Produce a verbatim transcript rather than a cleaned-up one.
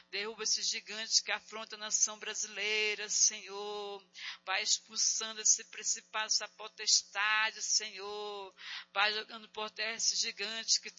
Derruba esses gigantes que afrontam a nação brasileira, Senhor. Vai expulsando esse principado, essa potestade, Senhor. Vai jogando por terra esses gigantes que